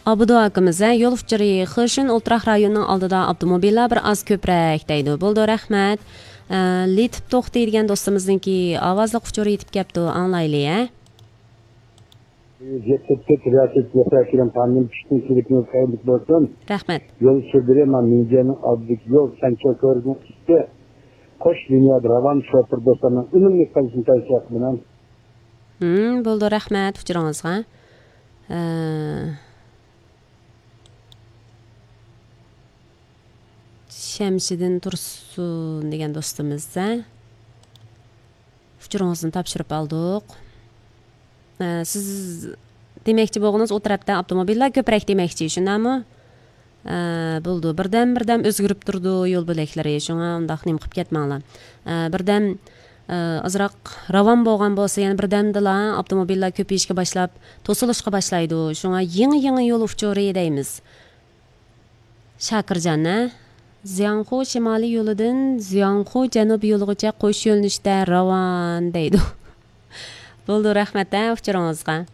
Abudu akimiz, yo'l uchiri Xishin Ultraq rayonining oldida avtomobillar bir oz ko'proq deydi. Bo'ldi, rahmat. Litip to'xtaydigan do'stimizningki ovozli uchiri yetib kelibdi, anglaylik, a? Jettetke riyaset yasakilen pandim piştin kilikini kayırlık bolsun. Rahmat. Yol sürdüreyim ama Mince'nin adlık yol sen çok gördün işte. Koş dünyada ravan şoför dostlarına ünlü kalısın tavsiyak bilen. Bo'ldi, rahmat uchiringizga. Shamsiddin Tursun degan do'stimizda uchiringizni topshirib oldik. Siz demoqchi bo'lganingiz o tarafda avtomobillar ko'proq demoqchi, shundami? Bo'ldi, birdan o'zgarib turdi yo'l bo'laklari, shunga undaq nim qilib ketmanglar. Birdan azroq ravon bo'lgan bo'lsa, yana birdamdala avtomobillar ko'payishga boshlab, to'silishga boshlaydi. Shunga yangi yo'l uchuri deymiz. Shakirjon, Ziyanxu shimoliy yo'lidan Ziyanxu janubiy yo'ligacha qo'sh yo'nalishda ravon deydi. Bo'ldi, rahmat uchiringizga.